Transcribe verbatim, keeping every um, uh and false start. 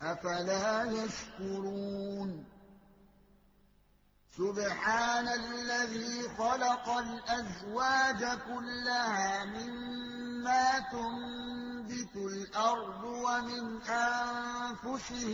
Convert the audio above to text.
أَفَلَا يَشْكُرُونَ سُبْحَانَ الَّذِي خَلَقَ الْأَزْوَاجَ كُلَّهَا مِمَّا تُنبِتُ الْأَرْضُ وَمِنْ أَنفُسِهِمْ